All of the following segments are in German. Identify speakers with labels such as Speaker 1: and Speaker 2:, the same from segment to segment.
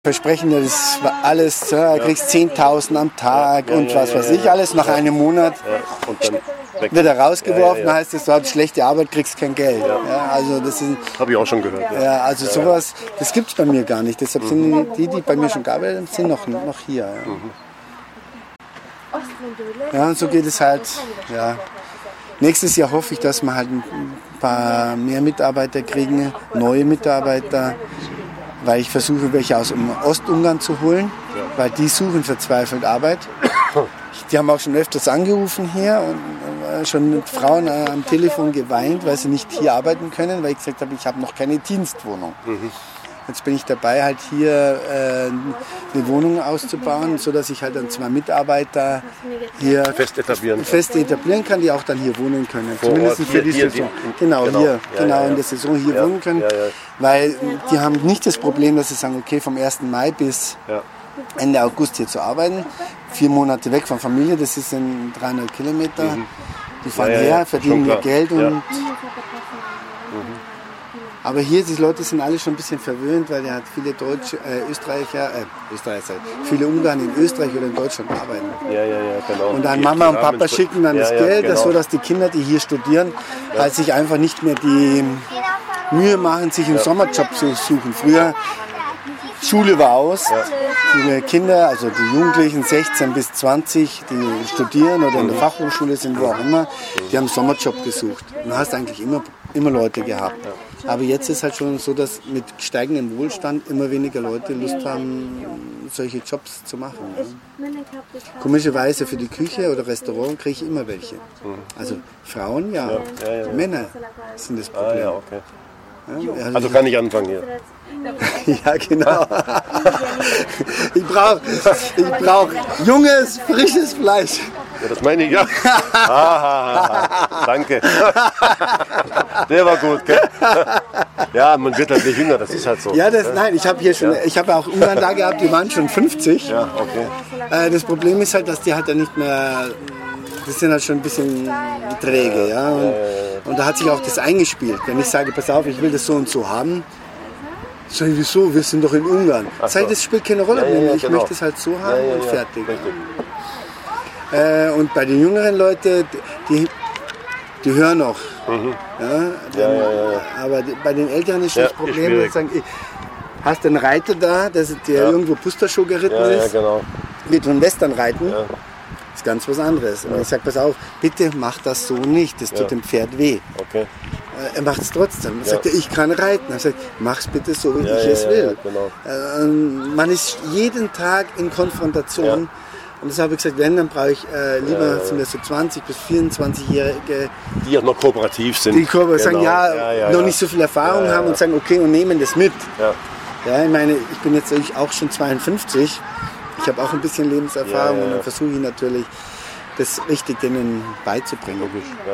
Speaker 1: Versprechen ja das alles, ja, du kriegst 10.000 am Tag und was weiß ich alles. Nach einem Monat wird er rausgeworfen, dann heißt es, du hast schlechte Arbeit, kriegst kein Geld. Ja, also das
Speaker 2: habe ich auch schon gehört.
Speaker 1: Ja, also sowas, das gibt es bei mir gar nicht. Deshalb sind die bei mir schon gearbeitet haben, sind noch hier. Ja, und so geht es halt. Ja. Nächstes Jahr hoffe ich, dass wir halt ein paar mehr Mitarbeiter kriegen, neue Mitarbeiter. Weil ich versuche, welche aus dem Ostungarn zu holen, weil die suchen verzweifelt Arbeit. Die haben auch schon öfters angerufen hier und schon mit Frauen am Telefon geweint, weil sie nicht hier arbeiten können, weil ich gesagt habe, ich habe noch keine Dienstwohnung. Jetzt bin ich dabei, halt hier eine Wohnung auszubauen, sodass ich halt dann 2 Mitarbeiter hier fest etablieren kann, die auch dann hier wohnen können. Zumindest für die Saison. Genau, in der Saison hier wohnen können. Weil die haben nicht das Problem, dass sie sagen, okay, vom 1. Mai bis Ende August hier zu arbeiten. 4 Monate weg von Familie, das sind 300 Kilometer. Die fahren her, verdienen ihr Geld und... Aber hier, die Leute sind alle schon ein bisschen verwöhnt, weil er hat viele viele Ungarn in Österreich oder in Deutschland arbeiten.
Speaker 2: Genau.
Speaker 1: Und dann Mama und Papa schicken dann das Geld, so dass die Kinder, die hier studieren, halt sich einfach nicht mehr die Mühe machen, sich einen Sommerjob zu suchen. Früher, Schule war aus, die Kinder, also die Jugendlichen 16 bis 20, die studieren oder in der Fachhochschule sind, wo auch immer, die haben einen Sommerjob gesucht. Und du hast eigentlich immer Leute gehabt. Aber jetzt ist halt schon so, dass mit steigendem Wohlstand immer weniger Leute Lust haben, solche Jobs zu machen. Ja. Komischerweise für die Küche oder Restaurant kriege ich immer welche. Also Frauen, Männer sind das Problem.
Speaker 2: Also kann ich anfangen hier.
Speaker 1: Ja, genau. Ich brauch junges, frisches Fleisch.
Speaker 2: Ja, das meine ich, ja. Danke. Der war gut, gell? Ja, man wird halt nicht jünger, das ist halt so.
Speaker 1: Ja, nein, ich habe auch Ungarn da gehabt, die waren schon 50.
Speaker 2: Ja, okay.
Speaker 1: Das Problem ist halt, dass die halt dann nicht mehr, die sind halt schon ein bisschen träge, ja. Und da hat sich auch das eingespielt. Wenn ich sage, pass auf, ich will das so und so haben, sag ich, wieso, wir sind doch in Ungarn. Das spielt keine Rolle mehr, ich möchte es halt so haben und fertig. Und bei den jüngeren Leuten, die hören noch. Aber bei den Älteren ist das Problem, dass sie sagen, hast du einen Reiter da, der irgendwo Pustershow geritten ist, mit einem Western reiten, das ist ganz was anderes. Und ich sage, pass auf, bitte mach das so nicht, das tut dem Pferd weh.
Speaker 2: Okay.
Speaker 1: Er macht es trotzdem. Er sagt, ich kann reiten. Er sagt, mach's bitte so, wie ich es will. Man ist jeden Tag in Konfrontation. Und das habe ich gesagt, wenn, dann brauche ich lieber sind das so 20- bis 24-Jährige.
Speaker 2: Die auch noch kooperativ sind.
Speaker 1: Die sagen, noch nicht so viel Erfahrung haben und sagen, okay, und nehmen das mit. Ja, ich meine, ich bin jetzt auch schon 52. Ich habe auch ein bisschen Lebenserfahrung und dann versuche ich natürlich, das richtig denen beizubringen.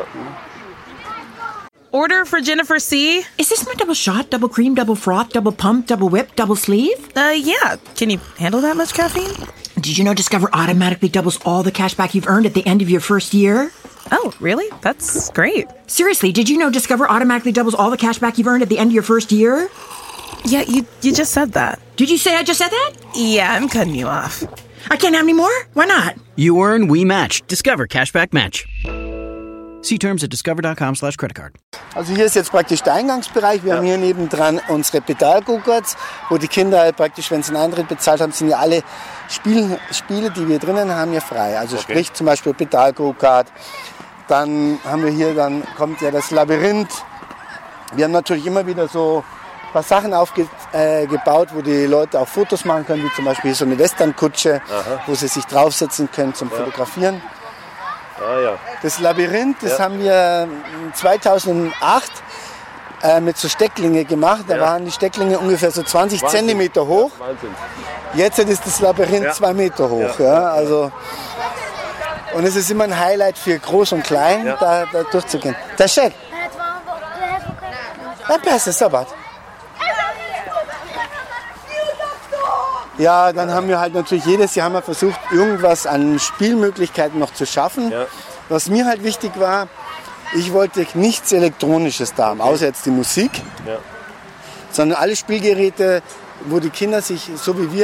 Speaker 3: Order for Jennifer C.
Speaker 4: Is this my double shot, double cream, double froth, double pump, double whip, double sleeve?
Speaker 3: Yeah. Can you handle that much caffeine?
Speaker 4: Did you know Discover automatically doubles all the cash back you've earned at the end of your first year?
Speaker 3: Oh, really? That's great.
Speaker 4: Seriously, did you know Discover automatically doubles all the cash back you've earned at the end of your first year?
Speaker 3: Yeah, you just said that.
Speaker 4: Did you say I just said that?
Speaker 3: Yeah, I'm cutting you off.
Speaker 4: I can't have any more? Why not?
Speaker 5: You earn, we match. Discover Cashback Match. See terms at discover.com/creditcard.
Speaker 1: Also hier ist jetzt praktisch der Eingangsbereich. Wir haben hier nebendran unsere Pedal-Go-Karts, wo die Kinder praktisch, wenn sie einen Eintritt bezahlt haben, sind ja alle Spiele, die wir drinnen haben, ja frei. Also sprich zum Beispiel Pedal-Go-Kart. Dann haben wir hier, dann kommt ja das Labyrinth. Wir haben natürlich immer wieder so ein paar Sachen aufgebaut, wo die Leute auch Fotos machen können, wie zum Beispiel so eine Western-Kutsche, wo sie sich draufsetzen können zum Fotografieren. Das Labyrinth, das haben wir 2008 mit so Stecklinge gemacht. Da waren die Stecklinge ungefähr so 20 Zentimeter hoch. Jetzt ist das Labyrinth 2 Meter hoch. Ja, also, und es ist immer ein Highlight für Groß und Klein, da durchzugehen. Der Scheck. Ja, dann haben wir halt natürlich jedes Jahr versucht, irgendwas an Spielmöglichkeiten noch zu schaffen. Was mir halt wichtig war, ich wollte nichts Elektronisches da haben, außer jetzt die Musik, sondern alle Spielgeräte, wo die Kinder sich, so wie wir,